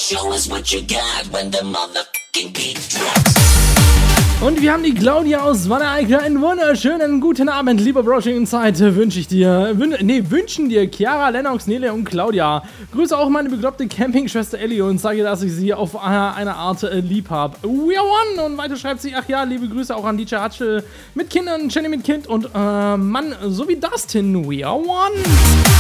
Show us what you got when the motherfucking beat drops. Und wir haben die Claudia aus Wanne-Eickel. Einen wunderschönen guten Abend, lieber Broaching Inside, wünschen dir Chiara, Lennox, Nele und Claudia. Grüße auch meine bekloppte Campingschwester Ellie und sage, dass ich sie auf eine Art lieb habe. We are one! Und weiter schreibt sie, ach ja, liebe Grüße auch an DJ Hatschel mit Kindern, Jenny mit Kind und Mann sowie Dustin. We are one!